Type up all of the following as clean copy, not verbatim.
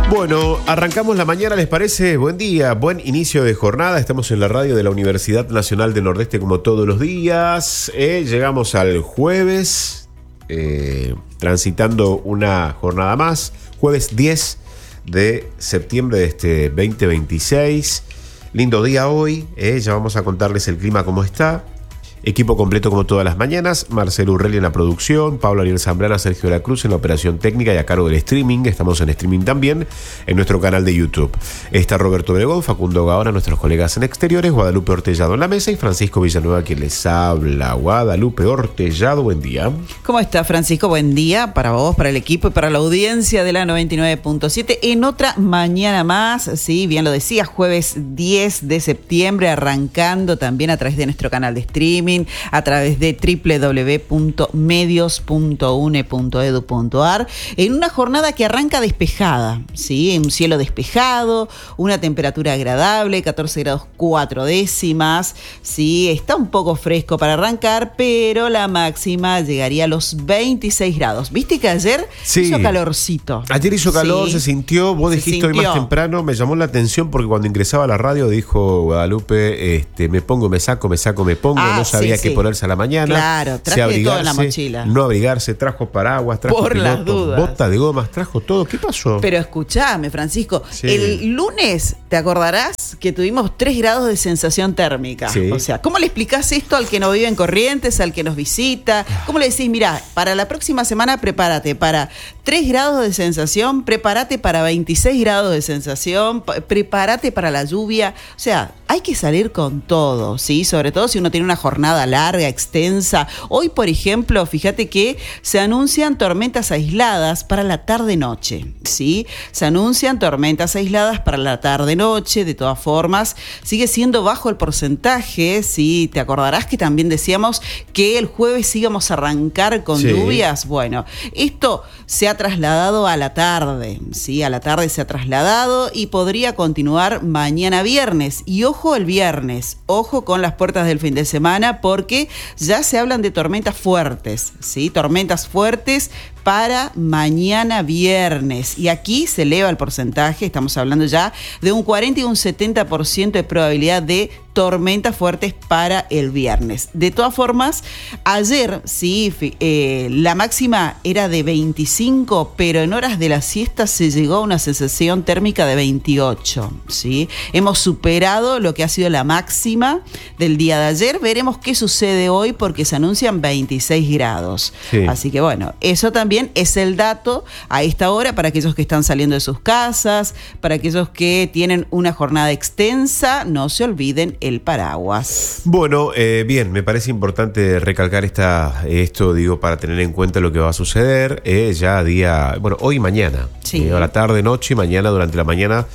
Bueno, arrancamos la mañana, ¿les parece? Buen día, buen inicio de jornada. Estamos en la radio de la Universidad Nacional del Nordeste como todos los días. Llegamos al jueves, transitando una jornada más. Jueves 10 de septiembre de este 2026. Lindo día hoy, ya vamos a contarles el clima cómo está. Equipo completo como todas las mañanas, Marcelo Urrelli en la producción, Pablo Ariel Zambrana, Sergio de la Cruz en la operación técnica y a cargo del streaming. Estamos en streaming también en nuestro canal de YouTube. Está Roberto Obregón, Facundo Gaona, nuestros colegas en exteriores, Guadalupe Ortellado en la mesa y Francisco Villanueva quien les habla. Guadalupe Ortellado, buen día. ¿Cómo está, Francisco? Buen día para vos, para el equipo y para la audiencia de la 99.7 en otra mañana más, sí, bien lo decía, jueves 10 de septiembre, arrancando también a través de nuestro canal de streaming, a través de www.medios.une.edu.ar, en una jornada que arranca despejada, ¿sí? Un cielo despejado, una temperatura agradable, 14 grados 4 décimas, ¿sí? Está un poco fresco para arrancar, pero la máxima llegaría a los 26 grados. ¿Viste que ayer hizo calorcito? Ayer hizo calor, sí. Se sintió, vos dijiste hoy más temprano, me llamó la atención porque cuando ingresaba a la radio dijo Guadalupe, me pongo, me saco, me pongo, no sabía que ponerse a la mañana. Claro, traje todo en la mochila. No abrigarse, trajo paraguas, trajo por pilotos, las dudas, bota de gomas, trajo todo. ¿Qué pasó? Pero escuchame, Francisco, sí. El lunes, ¿te acordarás que tuvimos 3 grados de sensación térmica? Sí. O sea, ¿cómo le explicás esto al que no vive en Corrientes, al que nos visita? ¿Cómo le decís, mirá, para la próxima semana prepárate para 3 grados de sensación, prepárate para 26 grados de sensación, prepárate para la lluvia? O sea, hay que salir con todo, ¿sí? Sobre todo si uno tiene una jornada larga, extensa. Hoy, por ejemplo, fíjate que se anuncian tormentas aisladas para la tarde-noche, ¿sí? Se anuncian tormentas aisladas para la tarde-noche. De todas formas, sigue siendo bajo el porcentaje, ¿sí? Te acordarás que también decíamos que el jueves íbamos a arrancar con lluvias. Bueno, esto se ha trasladado a la tarde, ¿sí? A la tarde se ha trasladado y podría continuar mañana viernes. Y ojo el viernes, ojo con las puertas del fin de semana, porque ya se hablan de tormentas fuertes, ¿sí? Tormentas fuertes para mañana viernes. Y aquí se eleva el porcentaje, estamos hablando ya de un 40 y un 70% de probabilidad de tormentas fuertes para el viernes. De todas formas, ayer, sí, la máxima era de 25, pero en horas de la siesta se llegó a una sensación térmica de 28, ¿sí? Hemos superado lo que ha sido la máxima del día de ayer. Veremos qué sucede hoy porque se anuncian 26 grados. Sí. Así que bueno, eso también es el dato a esta hora para aquellos que están saliendo de sus casas, para aquellos que tienen una jornada extensa, no se olviden el paraguas. Bueno, bien, me parece importante recalcar esto, digo, para tener en cuenta lo que va a suceder ya hoy y mañana, sí. A la tarde, noche y mañana, durante la mañana.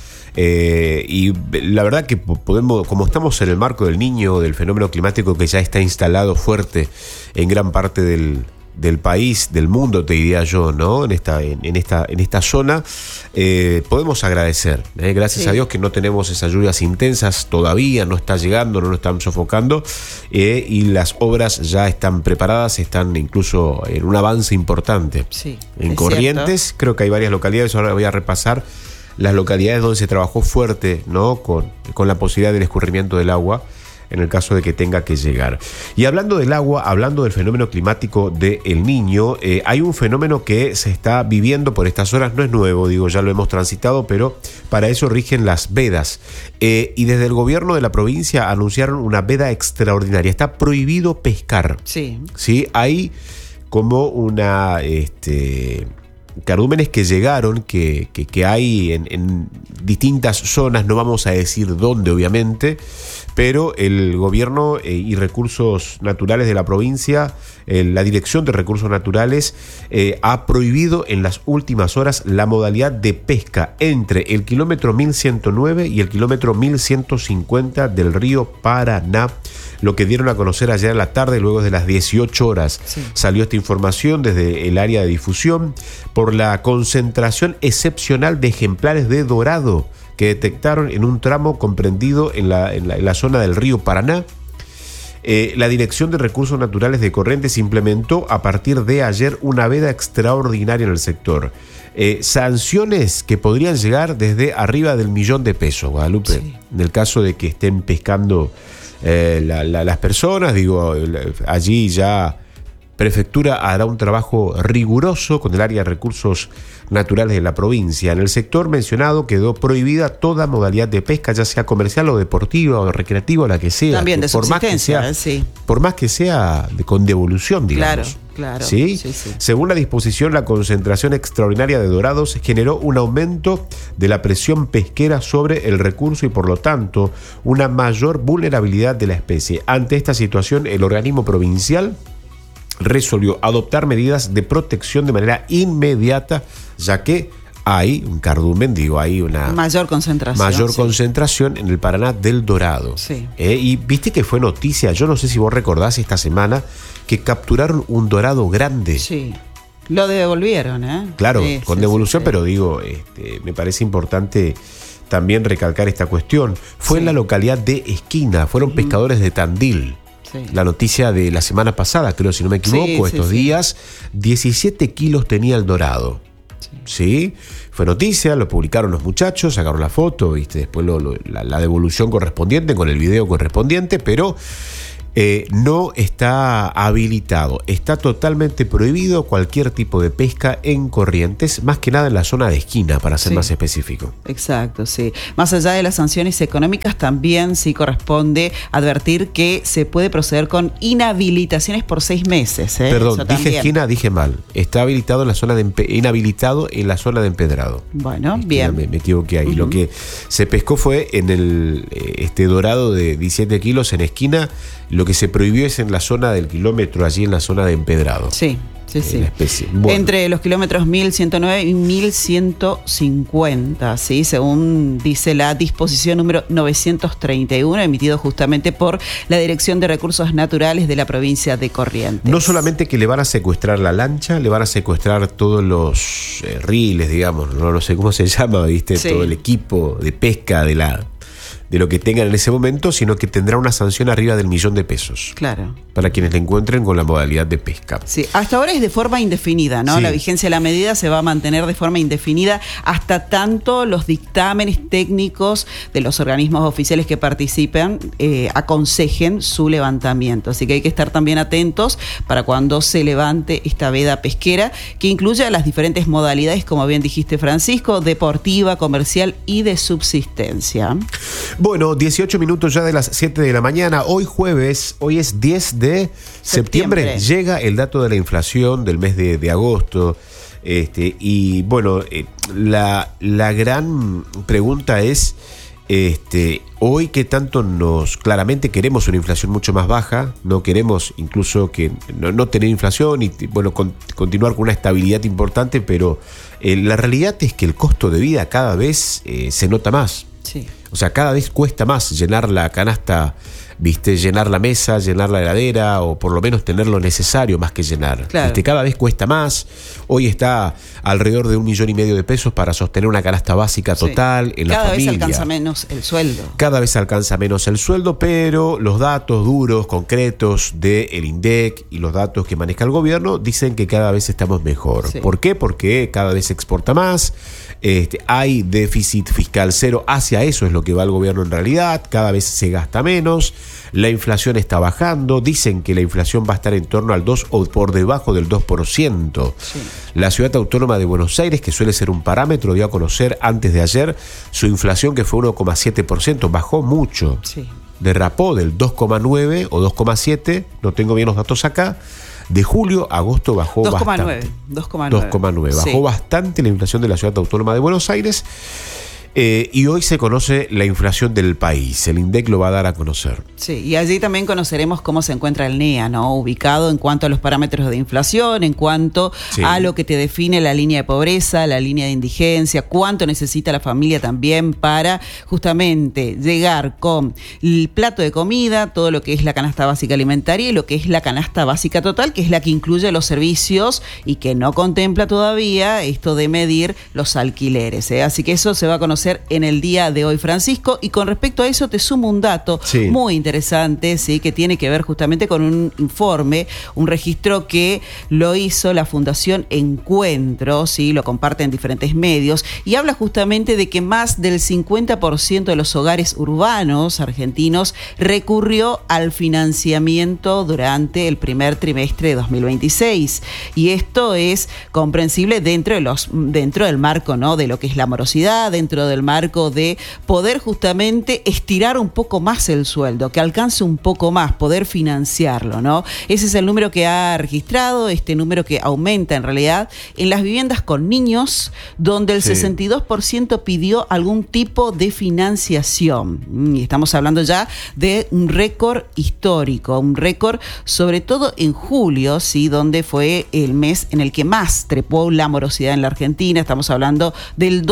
Y la verdad que podemos, como estamos en el marco del Niño, del fenómeno climático que ya está instalado fuerte en gran parte del país, del mundo, te diría yo, ¿no? En esta zona, podemos agradecer, gracias a Dios que no tenemos esas lluvias intensas todavía, no está llegando, no nos están sofocando, y las obras ya están preparadas, están incluso en un avance importante. Sí, en Corrientes, cierto. Creo que hay varias localidades, ahora voy a repasar las localidades donde se trabajó fuerte, ¿no? Con la posibilidad del escurrimiento del agua en el caso de que tenga que llegar. Y hablando del agua, hablando del fenómeno climático de El Niño, hay un fenómeno que se está viviendo por estas horas, no es nuevo, digo, ya lo hemos transitado, pero para eso rigen las vedas. Y desde el gobierno de la provincia anunciaron una veda extraordinaria. Está prohibido pescar. Sí. ¿Sí? Hay como una... cardúmenes que llegaron, que hay en distintas zonas, no vamos a decir dónde obviamente, pero el gobierno y recursos naturales de la provincia, la Dirección de Recursos Naturales, ha prohibido en las últimas horas la modalidad de pesca entre el kilómetro 1109 y el kilómetro 1150 del río Paraná, lo que dieron a conocer ayer a la tarde, luego de las 18 horas. Sí. Salió esta información desde el área de difusión por la concentración excepcional de ejemplares de dorado que detectaron en un tramo comprendido en la zona del río Paraná. La Dirección de Recursos Naturales de Corrientes implementó a partir de ayer una veda extraordinaria en el sector. sanciones que podrían llegar desde arriba del $1.000.000, Guadalupe. Sí. En el caso de que estén pescando las personas, allí ya Prefectura hará un trabajo riguroso con el área de recursos naturales de la provincia. En el sector mencionado quedó prohibida toda modalidad de pesca, ya sea comercial o deportiva o recreativa o la que sea. También de subsistencia, sí. Por más que sea con devolución, digamos. Claro. ¿Sí? Sí. Según la disposición, la concentración extraordinaria de dorados generó un aumento de la presión pesquera sobre el recurso y, por lo tanto, una mayor vulnerabilidad de la especie. Ante esta situación, el organismo provincial resolvió adoptar medidas de protección de manera inmediata, ya que hay un cardumen, hay una mayor concentración en el Paraná del dorado. Sí. Y viste que fue noticia, yo no sé si vos recordás esta semana, que capturaron un dorado grande. Sí. Lo devolvieron, Claro, con devolución, pero me parece importante también recalcar esta cuestión. Fue en la localidad de Esquina, fueron pescadores de Tandil. Sí. La noticia de la semana pasada, creo, si no me equivoco, estos días, 17 kilos tenía el dorado. Sí, fue noticia, lo publicaron los muchachos, sacaron la foto, después la devolución correspondiente con el video correspondiente, pero no está habilitado, está totalmente prohibido cualquier tipo de pesca en corrientes, más que nada en la zona de Esquina, para ser más específico. Exacto, sí. Más allá de las sanciones económicas, también sí corresponde advertir que se puede proceder con inhabilitaciones por 6 meses. Perdón, dije Esquina, dije mal. Está habilitado en la zona inhabilitado en la zona de empedrado. Bueno, bien. Me equivoqué ahí. Lo que se pescó fue en el dorado de 17 kilos en Esquina. Lo que se prohibió es en la zona del kilómetro, allí en la zona de empedrado. Sí. La especie. Bueno. Entre los kilómetros 1109 y 1150, ¿sí? Según dice la disposición número 931, emitido justamente por la Dirección de Recursos Naturales de la provincia de Corrientes. No solamente que le van a secuestrar la lancha, le van a secuestrar todos los riles, digamos, no sé cómo se llama, todo el equipo de pesca de lo que tengan en ese momento, sino que tendrá una sanción arriba del $1.000.000. Claro. Para quienes la encuentren con la modalidad de pesca. Sí, hasta ahora es de forma indefinida, ¿no? Sí. La vigencia de la medida se va a mantener de forma indefinida hasta tanto los dictámenes técnicos de los organismos oficiales que participan aconsejen su levantamiento. Así que hay que estar también atentos para cuando se levante esta veda pesquera, que incluye las diferentes modalidades, como bien dijiste, Francisco, deportiva, comercial y de subsistencia. Bueno, 18 minutos ya de las 7 de la mañana. Hoy jueves, hoy es 10 de septiembre. Llega el dato de la inflación del mes de agosto. Y bueno, la gran pregunta es, hoy qué tanto claramente queremos una inflación mucho más baja, no queremos incluso que no tener inflación y continuar con una estabilidad importante, pero la realidad es que el costo de vida cada vez se nota más. Sí. O sea, cada vez cuesta más llenar la canasta, llenar la mesa, llenar la heladera, o por lo menos tener lo necesario más que llenar. Claro. Cada vez cuesta más. Hoy está alrededor de $1.500.000 para sostener una canasta básica total en la familia. Cada vez alcanza menos el sueldo. Cada vez alcanza menos el sueldo, pero los datos duros, concretos del INDEC y los datos que maneja el gobierno dicen que cada vez estamos mejor. Sí. ¿Por qué? Porque cada vez se exporta más. Hay déficit fiscal cero, hacia eso es lo que va el gobierno en realidad, cada vez se gasta menos, la inflación está bajando, dicen que la inflación va a estar en torno al 2 o por debajo del 2%. Sí. La Ciudad Autónoma de Buenos Aires, que suele ser un parámetro, dio a conocer antes de ayer su inflación, que fue 1,7%, bajó mucho. Sí. Derrapó del 2,9 o 2,7, no tengo bien los datos acá. De julio a agosto bajó 2,9. bastante. 2,9. Bajó bastante la inflación de la Ciudad Autónoma de Buenos Aires. Y hoy se conoce la inflación del país. El INDEC lo va a dar a conocer. Sí, y allí también conoceremos cómo se encuentra el NEA, ¿no? Ubicado en cuanto a los parámetros de inflación, en cuanto a lo que te define la línea de pobreza, la línea de indigencia, cuánto necesita la familia también para justamente llegar con el plato de comida, todo lo que es la canasta básica alimentaria y lo que es la canasta básica total, que es la que incluye los servicios y que no contempla todavía esto de medir los alquileres, ¿eh? Así que eso se va a conocer conocer en el día de hoy, Francisco. Y con respecto a eso te sumo un dato muy interesante, ¿sí? Que tiene que ver justamente con un informe, un registro que lo hizo la Fundación Encuentro, ¿sí? Lo comparte en diferentes medios y habla justamente de que más del 50% de los hogares urbanos argentinos recurrió al financiamiento durante el primer trimestre de 2026. Y esto es comprensible dentro del marco, ¿no? De lo que es la morosidad, dentro del marco de poder justamente estirar un poco más el sueldo, que alcance un poco más, poder financiarlo, ¿no? Ese es el número que ha registrado, este número que aumenta en realidad en las viviendas con niños, donde el 62% pidió algún tipo de financiación. Y estamos hablando ya de un récord histórico, un récord sobre todo en julio, ¿sí? Donde fue el mes en el que más trepó la morosidad en la Argentina. Estamos hablando del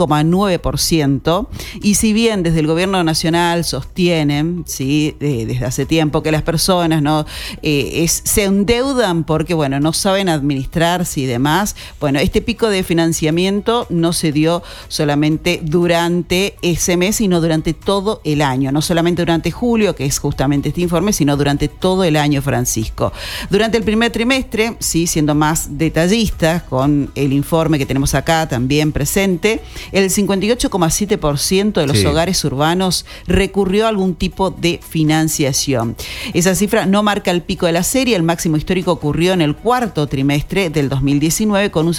12,9%. Y si bien desde el gobierno nacional sostienen, ¿sí? Desde hace tiempo que las personas no se endeudan porque no saben administrarse y demás, este pico de financiamiento no se dio solamente durante ese mes, sino durante todo el año, no solamente durante julio, que es justamente este informe, sino durante todo el año, Francisco. Durante el primer trimestre, sí, siendo más detallistas con el informe que tenemos acá también presente, el 58,7% de los hogares urbanos recurrió a algún tipo de financiación. Esa cifra no marca el pico de la serie, el máximo histórico ocurrió en el cuarto trimestre del 2019 con un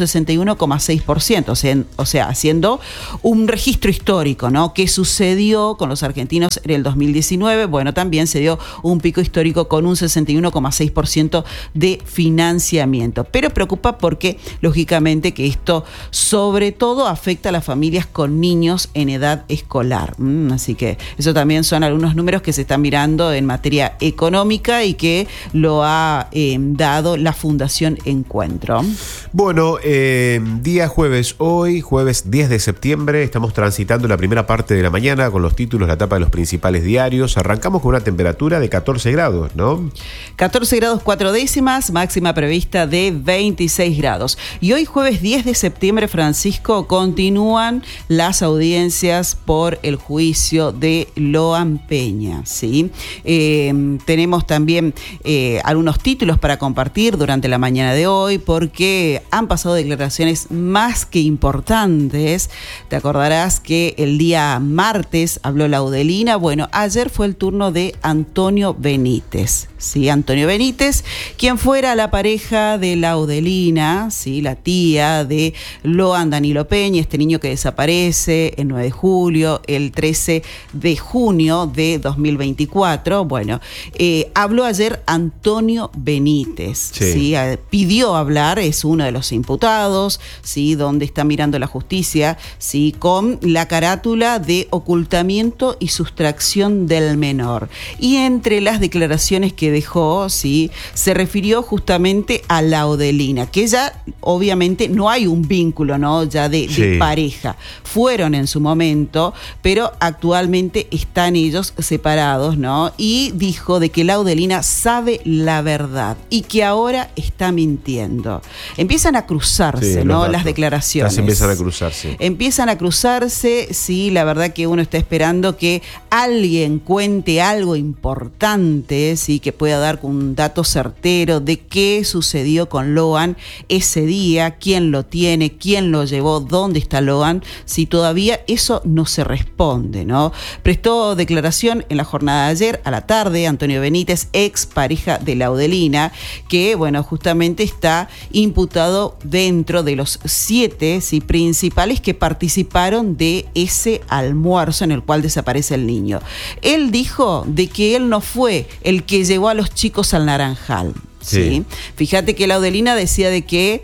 61,6%, o sea, haciendo un registro histórico, ¿no? ¿Qué sucedió con los argentinos en el 2019? También se dio un pico histórico con un 61,6% de financiamiento. Pero preocupa porque, lógicamente, que esto sobre todo afecta a las familias con niños en edad escolar. Así que eso también son algunos números que se están mirando en materia económica y que lo ha dado la Fundación Encuentro. Bueno, día jueves, hoy, jueves 10 de septiembre, estamos transitando la primera parte de la mañana con los títulos, la tapa de los principales diarios. Arrancamos con una temperatura de 14 grados, ¿no? 14 grados 4 décimas, máxima prevista de 26 grados. Y hoy jueves 10 de septiembre, Francisco, continúan las audiencias por el juicio de Loan Peña, ¿sí? Tenemos también algunos títulos para compartir durante la mañana de hoy porque han pasado declaraciones más que importantes. Te acordarás que el día martes habló Laudelina. Ayer fue el turno de Antonio Benítez. Sí, Antonio Benítez, quien fuera la pareja de Laudelina, sí, la tía de Loan Danilo Peña, este niño que desaparece el 9 de julio, el 13 de junio de 2024. Habló ayer Antonio Benítez, ¿sí? Pidió hablar, es uno de los imputados, ¿sí? Donde está mirando la justicia, ¿sí? Con la carátula de ocultamiento y sustracción del menor. Y entre las declaraciones que dejó, ¿sí? Se refirió justamente a Laudelina, que ya obviamente no hay un vínculo, ¿no? Ya de pareja. Fueron en su momento, pero actualmente están ellos separados, ¿no? Y dijo de que Laudelina sabe la verdad y que ahora está mintiendo. Empiezan a cruzarse, ¿no? Las declaraciones. Empiezan a cruzarse. Empiezan a cruzarse, sí, la verdad que uno está esperando que alguien cuente algo importante, sí, que pueda dar un dato certero de qué sucedió con Loan ese día, quién lo tiene, quién lo llevó, dónde está Loan, si todavía eso no se responde, ¿no? Prestó declaración en la jornada de ayer a la tarde Antonio Benítez, ex pareja de Laudelina, que justamente está imputado dentro de los 7 principales que participaron de ese almuerzo en el cual desaparece el niño. Él dijo de que él no fue el que llevó a los chicos al Naranjal. ¿Sí? Fíjate que Laudelina decía de que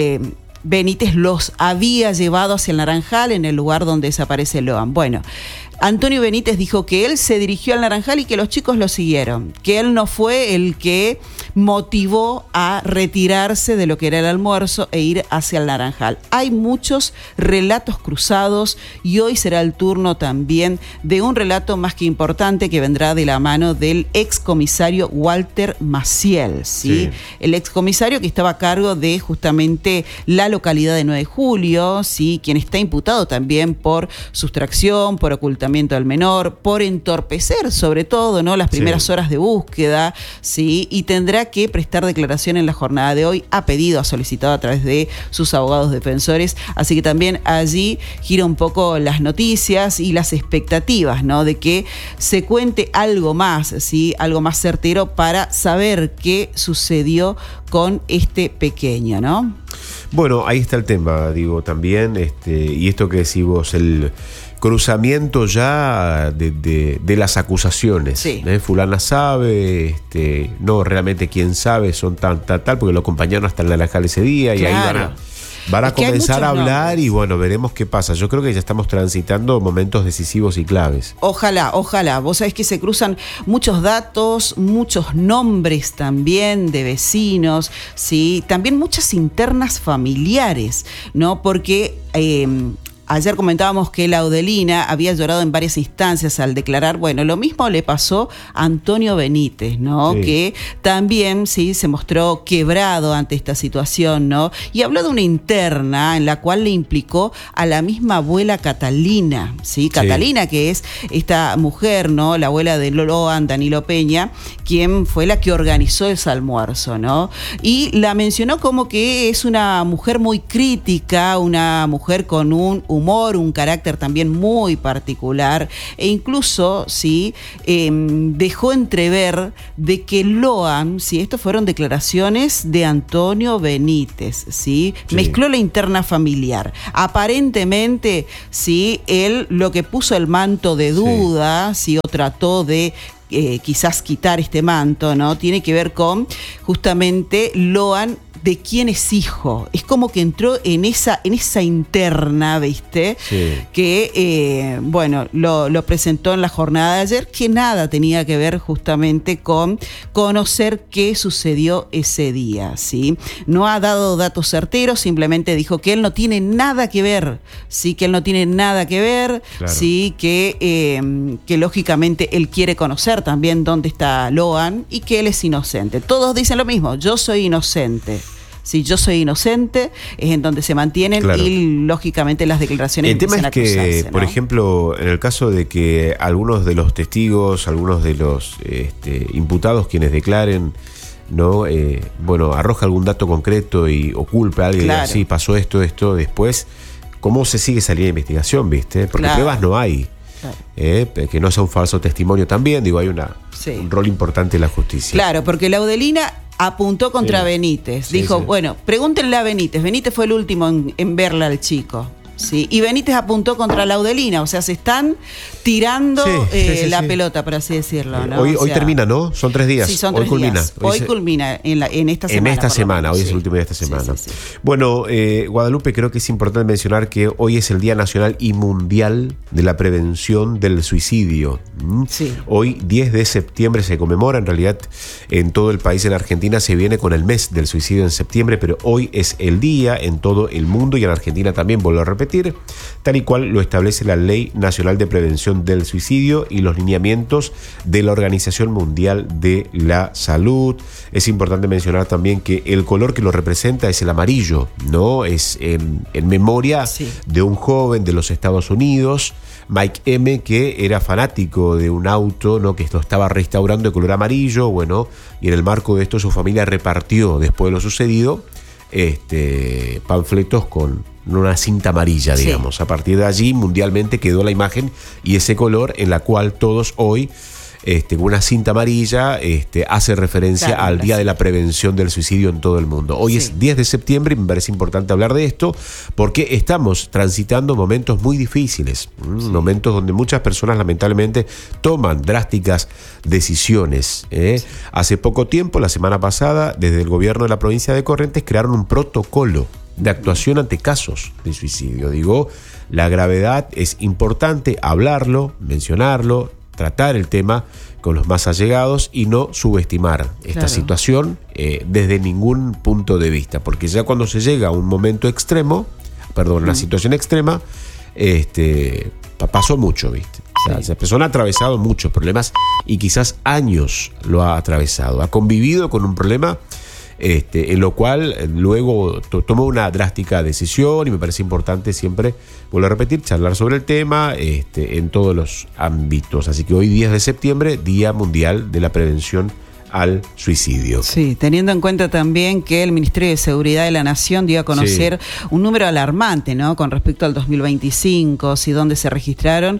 Benítez los había llevado hacia el Naranjal, en el lugar donde desaparece Loan. Antonio Benítez dijo que él se dirigió al Naranjal y que los chicos lo siguieron, que él no fue el que motivó a retirarse de lo que era el almuerzo e ir hacia el Naranjal. Hay muchos relatos cruzados y hoy será el turno también de un relato más que importante que vendrá de la mano del excomisario Walter Maciel, ¿sí? El excomisario que estaba a cargo de justamente la localidad de 9 de julio, ¿sí? Quien está imputado también por sustracción, por ocultamiento del menor, por entorpecer sobre todo, ¿no?, las primeras horas de búsqueda, ¿sí? Y tendrá que prestar declaración en la jornada de hoy, ha solicitado a través de sus abogados defensores, así que también allí gira un poco las noticias y las expectativas, ¿no?, de que se cuente algo más, ¿sí?, algo más certero para saber qué sucedió con este pequeño, ¿no? Bueno, ahí está el tema, digo, también, y esto que decís vos, el cruzamiento ya de las acusaciones. Sí. Fulana sabe, no realmente quién sabe, son tal, porque lo acompañaron hasta el Naranjal ese día, claro. Y ahí van a comenzar a hablar nombres. Y bueno, veremos qué pasa. Yo creo que ya estamos transitando momentos decisivos y claves. Ojalá. Vos sabés que se cruzan muchos datos, muchos nombres también de vecinos, ¿sí? También muchas internas familiares, ¿no? Porque ayer comentábamos que Laudelina había llorado en varias instancias al declarar. Bueno, lo mismo le pasó a Antonio Benítez, ¿no? Sí. Que también, sí, se mostró quebrado ante esta situación, ¿no? Y habló de una interna en la cual le implicó a la misma abuela Catalina, ¿sí? Catalina, que es esta mujer, ¿no?, la abuela de Loan, Danilo Peña, quien fue la que organizó ese almuerzo, ¿no? Y la mencionó como que es una mujer muy crítica, una mujer con un humor, un carácter también muy particular, e incluso, sí, dejó entrever de que Loan, sí, esto fueron declaraciones de Antonio Benítez, sí, mezcló la interna familiar. Aparentemente, sí, él lo que puso el manto de duda, sí, o trató de quizás quitar este manto, ¿no?, tiene que ver con justamente Loan, de quién es hijo. Es como que entró en esa interna, ¿viste? Sí. Que, bueno, lo presentó en la jornada de ayer, que nada tenía que ver justamente con conocer qué sucedió ese día, ¿sí? No ha dado datos certeros, simplemente dijo que él no tiene nada que ver, ¿sí? Que él no tiene nada que ver, claro. Sí, que lógicamente él quiere conocer también dónde está Loan y que él es inocente. Todos dicen lo mismo, yo soy inocente. Si yo soy inocente, es en donde se mantienen, claro. Y lógicamente las declaraciones empiezan a cruzarse. El tema es que, ¿no?, por ejemplo, en el caso de que algunos de los testigos, algunos de los imputados quienes declaren, ¿no? Bueno, arroja algún dato concreto o culpa a alguien, claro. Así pasó esto, después, ¿cómo se sigue esa línea de investigación, viste? Porque claro. Pruebas no hay. Claro. Que no sea un falso testimonio también, digo, hay un rol importante en la justicia. Claro, porque Laudelina apuntó contra Benítez. Dijo, bueno, pregúntenle a Benítez. Benítez fue el último en verla al chico. Sí, y Benítez apuntó contra Laudelina, o sea, se están tirando la pelota, por así decirlo, ¿no? Hoy termina, ¿no? Son 3 días. Sí, son 3 días. Hoy culmina en esta semana. En esta semana, hoy es el último día de esta semana. Sí. Bueno, Guadalupe, creo que es importante mencionar que hoy es el Día Nacional y Mundial de la Prevención del Suicidio. Sí. Hoy, 10 de septiembre, se conmemora, en realidad, en todo el país, en Argentina, se viene con el mes del suicidio en septiembre, pero hoy es el día en todo el mundo y en Argentina también, vuelvo a repetir, tal y cual lo establece la Ley Nacional de Prevención del Suicidio y los lineamientos de la Organización Mundial de la Salud. Es importante mencionar también que el color que lo representa es el amarillo, ¿no? Es en memoria de un joven de los Estados Unidos, Mike M., que era fanático de un auto, ¿no?, que lo estaba restaurando de color amarillo. Bueno, y en el marco de esto su familia repartió, después de lo sucedido, panfletos con una cinta amarilla, digamos. A partir de allí mundialmente quedó la imagen y ese color en la cual todos hoy, con una cinta amarilla, hace referencia al Día de la Prevención del Suicidio en todo el mundo. Hoy es 10 de septiembre y me parece importante hablar de esto porque estamos transitando momentos muy difíciles, momentos donde muchas personas lamentablemente toman drásticas decisiones. Hace poco tiempo, la semana pasada, desde el gobierno de la provincia de Corrientes crearon un protocolo de actuación ante casos de suicidio. Digo, la gravedad es importante hablarlo, mencionarlo, tratar el tema con los más allegados y no subestimar esta situación desde ningún punto de vista, porque ya cuando se llega a un momento extremo, una situación extrema, pasó mucho, ¿viste? O sea, esa persona ha atravesado muchos problemas y quizás años lo ha atravesado, ha convivido con un problema en lo cual luego tomó una drástica decisión, y me parece importante siempre, vuelvo a repetir, charlar sobre el tema en todos los ámbitos. Así que hoy 10 de septiembre, Día Mundial de la Prevención al Suicidio. Sí, teniendo en cuenta también que el Ministerio de Seguridad de la Nación dio a conocer un número alarmante, ¿no?, con respecto al 2025, donde se registraron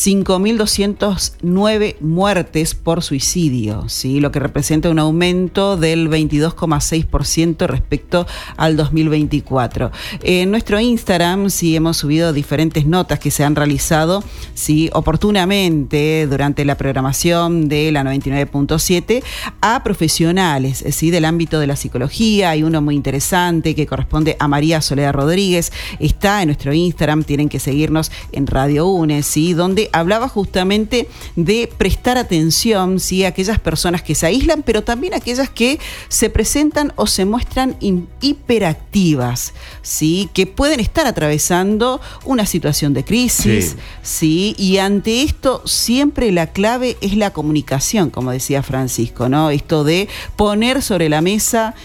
5.209 muertes por suicidio, ¿sí?, lo que representa un aumento del 22,6% respecto al 2024. En nuestro Instagram hemos subido diferentes notas que se han realizado oportunamente durante la programación de la 99.7 a profesionales del ámbito de la psicología. Hay uno muy interesante que corresponde a María Soledad Rodríguez, está en nuestro Instagram, tienen que seguirnos en Radio UNE, donde hablaba justamente de prestar atención a aquellas personas que se aíslan, pero también aquellas que se presentan o se muestran hiperactivas, que pueden estar atravesando una situación de crisis, y ante esto siempre la clave es la comunicación, como decía Francisco, ¿no? Esto de poner sobre la mesa,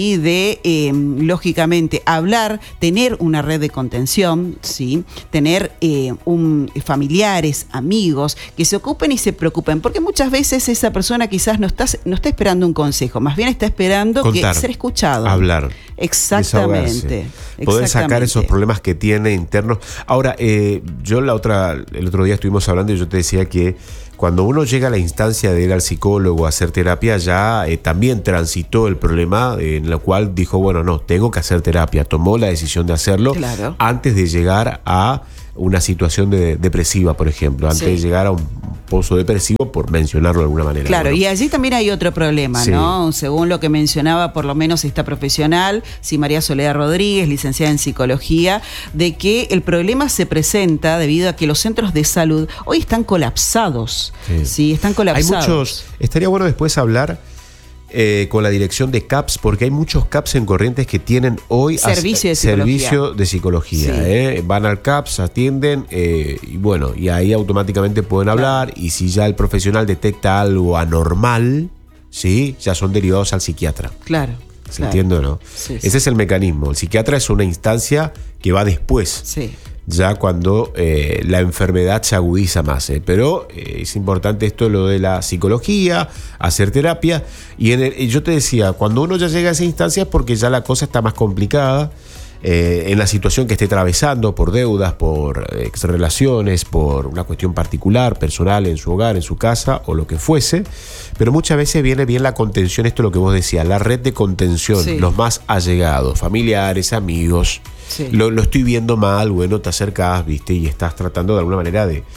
lógicamente hablar, tener una red de contención, tener familiares, amigos que se ocupen y se preocupen, porque muchas veces esa persona quizás no está esperando un consejo, más bien está esperando ser escuchado. Hablar. Exactamente. Poder sacar esos problemas que tiene internos. Ahora, el otro día estuvimos hablando y yo te decía que cuando uno llega a la instancia de ir al psicólogo a hacer terapia, ya también transitó el problema en lo cual dijo, bueno, no, tengo que hacer terapia. Tomó la decisión de hacerlo antes de llegar a una situación depresiva, por ejemplo, antes de llegar a un pozo depresivo, por mencionarlo de alguna manera. Claro, y allí también hay otro problema, ¿no? Según lo que mencionaba, por lo menos esta profesional, María Soledad Rodríguez, licenciada en psicología, de que el problema se presenta debido a que los centros de salud hoy están colapsados. Están colapsados. Hay muchos. Estaría bueno después hablar con la dirección de CAPS, porque hay muchos CAPS en Corrientes que tienen hoy servicio de psicología. Van al CAPS, atienden y ahí automáticamente pueden hablar, y si ya el profesional detecta algo anormal, ya son derivados al psiquiatra. Claro. ¿Se entiende o no? Ese es el mecanismo. El psiquiatra es una instancia que va después. Ya cuando la enfermedad se agudiza más. Pero es importante esto, lo de la psicología, hacer terapia. Y yo te decía, cuando uno ya llega a esa instancia es porque ya la cosa está más complicada. En la situación que esté atravesando, por deudas, por relaciones, por una cuestión particular, personal, en su hogar, en su casa o lo que fuese. Pero muchas veces viene bien la contención, esto es lo que vos decías, la red de contención, los más allegados, familiares, amigos. Lo estoy viendo mal, bueno, te acercas, ¿viste? Y estás tratando de alguna manera de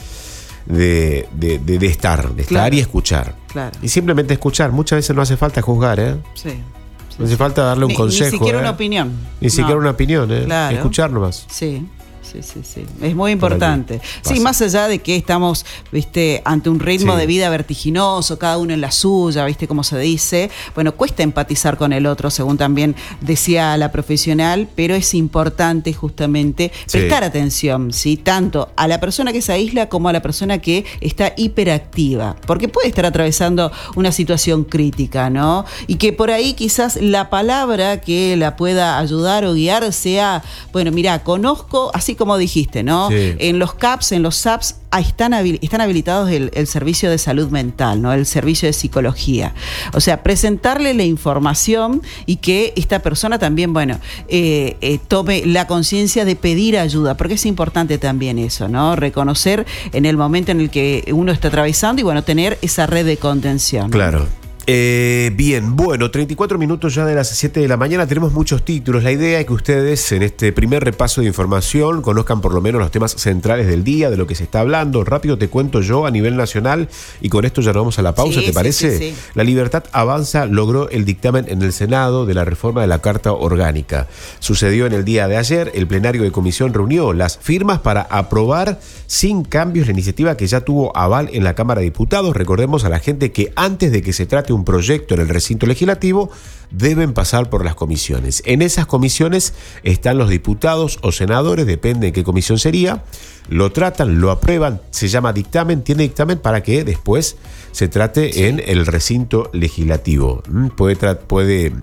estar y escuchar. Y simplemente escuchar. Muchas veces no hace falta juzgar, No hace falta darle un consejo. Ni siquiera una opinión. Ni siquiera una opinión, escuchar nomás. Sí. Es muy importante. Más allá de que estamos, ante un ritmo de vida vertiginoso, cada uno en la suya, como se dice, bueno, cuesta empatizar con el otro, según también decía la profesional, pero es importante justamente prestar atención, tanto a la persona que se aísla como a la persona que está hiperactiva, porque puede estar atravesando una situación crítica, ¿no? Y que por ahí quizás la palabra que la pueda ayudar o guiar sea, bueno, mira, conozco, así como dijiste, ¿no? En los CAPS, en los SAPS, están habilitados el servicio de salud mental, ¿no? El servicio de psicología. O sea, presentarle la información y que esta persona también, tome la conciencia de pedir ayuda, porque es importante también eso, ¿no? Reconocer en el momento en el que uno está atravesando y, tener esa red de contención. Claro. Bien, bueno, 34 minutos ya de las 7 de la mañana, tenemos muchos títulos. La idea es que ustedes en este primer repaso de información conozcan por lo menos los temas centrales del día, de lo que se está hablando. Rápido te cuento yo a nivel nacional y con esto ya nos vamos a la pausa, ¿te parece? Sí. La Libertad Avanza logró el dictamen en el Senado de la reforma de la Carta Orgánica. Sucedió en el día de ayer, el plenario de comisión reunió las firmas para aprobar sin cambios la iniciativa que ya tuvo aval en la Cámara de Diputados. Recordemos a la gente que antes de que se trate un proyecto en el recinto legislativo, deben pasar por las comisiones. En esas comisiones están los diputados o senadores, depende de qué comisión sería, lo tratan, lo aprueban, se llama dictamen, tiene dictamen para que después se trate en el recinto legislativo. Puede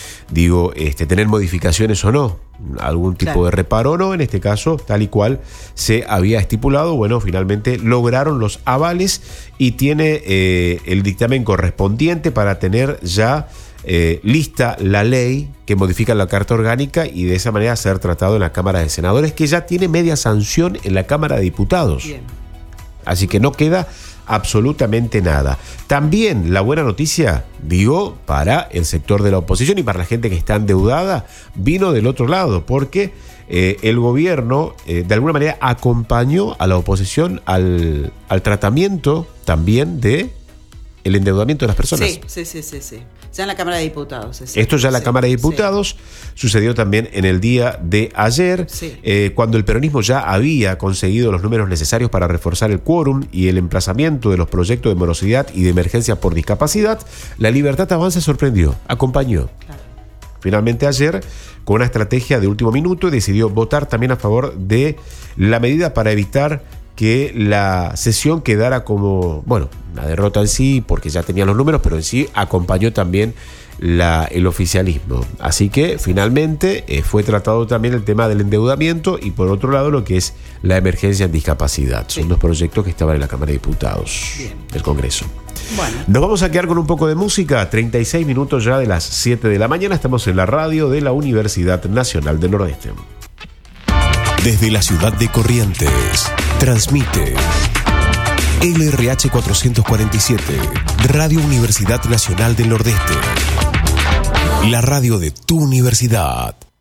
tener modificaciones o no, algún tipo de reparo o no, en este caso, tal y cual se había estipulado. Bueno, finalmente lograron los avales y tiene el dictamen correspondiente para tener ya lista la ley que modifica la Carta Orgánica y de esa manera ser tratado en la Cámara de Senadores, que ya tiene media sanción en la Cámara de Diputados. Bien. Así que no queda absolutamente nada. También la buena noticia, para el sector de la oposición y para la gente que está endeudada, vino del otro lado, porque el gobierno de alguna manera acompañó a la oposición al tratamiento también de el endeudamiento de las personas. Sí. Ya en la Cámara de Diputados. Esto ya en la Cámara de Diputados sucedió también en el día de ayer, cuando el peronismo ya había conseguido los números necesarios para reforzar el quórum y el emplazamiento de los proyectos de morosidad y de emergencia por discapacidad. La Libertad Avanza sorprendió, acompañó. Claro. Finalmente ayer, con una estrategia de último minuto, decidió votar también a favor de la medida para evitar que la sesión quedara como, una derrota en sí, porque ya tenía los números, pero en sí acompañó también el oficialismo. Así que finalmente fue tratado también el tema del endeudamiento y por otro lado lo que es la emergencia en discapacidad. Son dos proyectos que estaban en la Cámara de Diputados del Congreso. Bueno. Nos vamos a quedar con un poco de música. 36 minutos ya de las 7 de la mañana. Estamos en la radio de la Universidad Nacional del Nordeste. Desde la ciudad de Corrientes, transmite LRH 447, Radio Universidad Nacional del Nordeste. La radio de tu universidad.